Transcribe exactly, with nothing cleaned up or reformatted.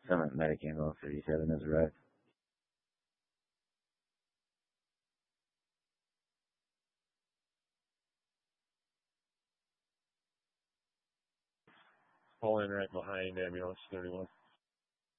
Summit Medic Ambulance thirty-seven has arrived. Pull in right behind ambulance thirty-one.